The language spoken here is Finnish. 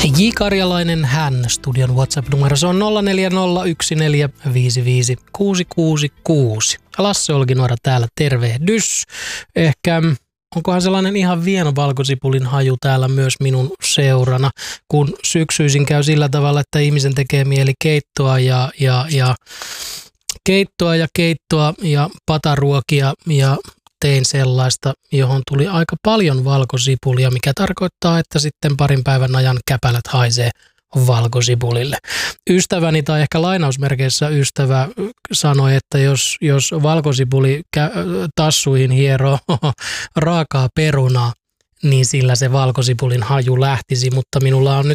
J. Karjalainen hän. Studion WhatsApp-numero se on 0401455666. Lasse Olkinuora täällä, tervehdys. Ehkä onkohan sellainen ihan vieno valkosipulin haju täällä myös minun seurana, kun syksyisin käy sillä tavalla, että ihmisen tekee mieli keittoa ja pataruokia ja tein sellaista, johon tuli aika paljon valkosipulia, mikä tarkoittaa, että sitten parin päivän ajan käpälät haisee valkosipulille. Ystäväni tai ehkä lainausmerkeissä ystävä sanoi, että jos valkosipuli tassuihin hieroo raakaa perunaa, niin sillä se valkosipulin haju lähtisi, mutta minulla on nyt